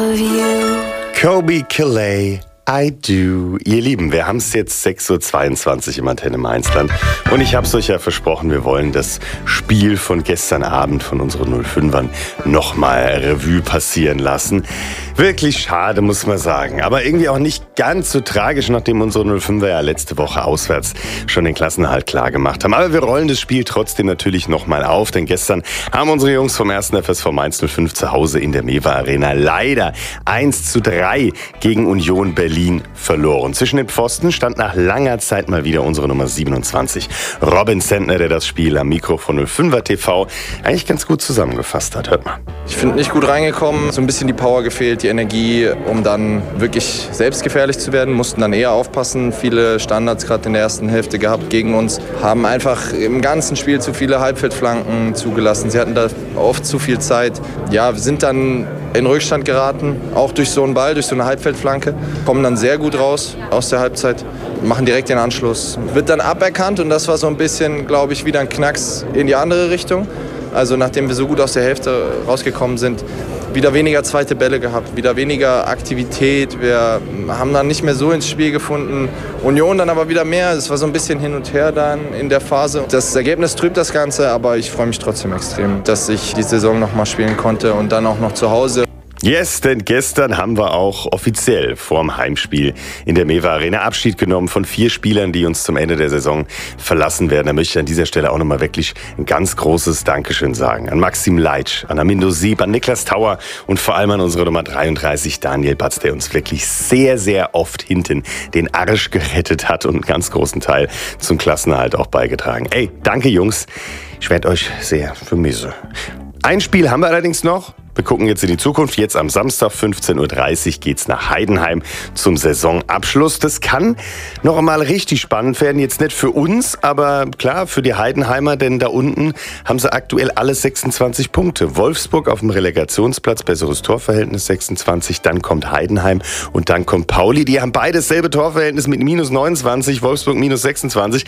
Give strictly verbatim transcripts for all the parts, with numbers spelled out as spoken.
Colbie Caillat, I do. Ihr Lieben, wir haben es jetzt sechs Uhr zweiundzwanzig im Antenne Mainzland und ich habe es euch ja versprochen, wir wollen das Spiel von gestern Abend von unseren null fünfern nochmal Revue passieren lassen. Wirklich schade, muss man sagen, aber irgendwie auch nicht ganz so tragisch, nachdem unsere null fünfer ja letzte Woche auswärts schon den Klassenerhalt klar gemacht haben. Aber wir rollen das Spiel trotzdem natürlich nochmal auf, denn gestern haben unsere Jungs vom ersten F S V Mainz null fünf zu Hause in der Mewa Arena leider eins zu drei gegen Union Berlin verloren. Zwischen den Pfosten stand nach langer Zeit mal wieder unsere Nummer siebenundzwanzig, Robin Sentner, der das Spiel am Mikro von null fünfer T V eigentlich ganz gut zusammengefasst hat. Hört mal. Ich finde nicht gut reingekommen, so ein bisschen die Power gefehlt, die Energie, um dann wirklich selbstgefährlich zu werden, mussten dann eher aufpassen. Viele Standards gerade in der ersten Hälfte gehabt gegen uns, haben einfach im ganzen Spiel zu viele Halbfeldflanken zugelassen. Sie hatten da oft zu viel Zeit. Ja, wir sind dann in Rückstand geraten, auch durch so einen Ball, durch so eine Halbfeldflanke, kommen dann sehr gut raus aus der Halbzeit, machen direkt den Anschluss. Wird dann aberkannt und das war so ein bisschen, glaube ich, wieder ein Knacks in die andere Richtung. Also nachdem wir so gut aus der Hälfte rausgekommen sind, wieder weniger zweite Bälle gehabt, wieder weniger Aktivität. Wir haben dann nicht mehr so ins Spiel gefunden. Union dann aber wieder mehr. Es war so ein bisschen hin und her dann in der Phase. Das Ergebnis trübt das Ganze, aber ich freue mich trotzdem extrem, dass ich die Saison noch mal spielen konnte und dann auch noch zu Hause. Yes, denn gestern haben wir auch offiziell vorm Heimspiel in der Mewa Arena Abschied genommen von vier Spielern, die uns zum Ende der Saison verlassen werden. Da möchte ich an dieser Stelle auch nochmal wirklich ein ganz großes Dankeschön sagen. An Maxim Leitsch, an Amindo Sieb, an Niklas Tauer und vor allem an unsere Nummer dreiunddreißig, Daniel Batz, der uns wirklich sehr, sehr oft hinten den Arsch gerettet hat und einen ganz großen Teil zum Klassenerhalt auch beigetragen. Ey, danke Jungs, ich werde euch sehr vermissen. Ein Spiel haben wir allerdings noch. Wir gucken jetzt in die Zukunft. Jetzt am Samstag fünfzehn Uhr dreißig geht's nach Heidenheim zum Saisonabschluss. Das kann noch einmal richtig spannend werden. Jetzt nicht für uns, aber klar für die Heidenheimer, denn da unten haben sie aktuell alle sechsundzwanzig Punkte. Wolfsburg auf dem Relegationsplatz, besseres Torverhältnis sechsundzwanzig. Dann kommt Heidenheim und dann kommt Pauli. Die haben beide dasselbe Torverhältnis mit minus neunundzwanzig, Wolfsburg minus sechsundzwanzig.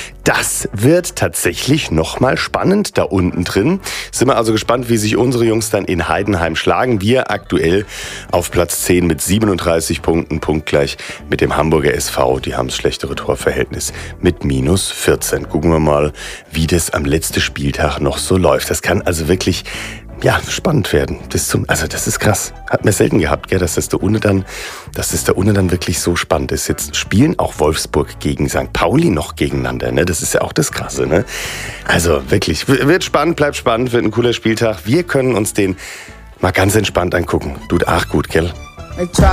Das wird tatsächlich noch mal spannend da unten drin. Sind wir also gespannt, wie sich unsere Jungs dann in Heidenheim schlagen. Wir aktuell auf Platz zehn mit siebenunddreißig Punkten, punktgleich mit dem Hamburger S V. Die haben das schlechtere Torverhältnis mit minus vierzehn. Gucken wir mal, wie das am letzten Spieltag noch so läuft. Das kann also wirklich ja, spannend werden. Das zum, also das ist krass. Hat man selten gehabt, gell, dass das da unten dann, dass das da unten dann wirklich so spannend ist. Jetzt spielen auch Wolfsburg gegen Sankt Pauli noch gegeneinander, ne? Das ist ja auch das Krasse, ne? Also wirklich, wird spannend, bleibt spannend, wird ein cooler Spieltag. Wir können uns den mal ganz entspannt angucken. Tut auch gut, gell?